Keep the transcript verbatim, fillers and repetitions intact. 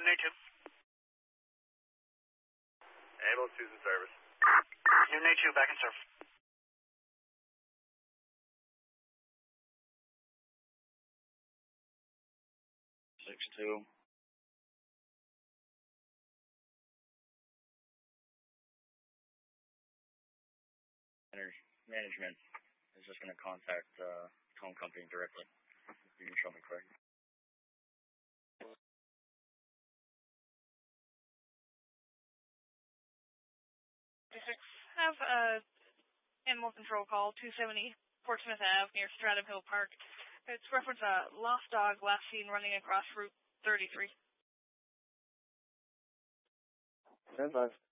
Unit two. Ambulance two's in service. Unit two, back in service. six two. Energy management is just going to contact uh, home company directly. If you can show me correct. six, have a animal control call, two seventy Portsmouth Avenue near Stratham Hill Park. It's reference a lost dog last seen running across Route thirty-three. ten five.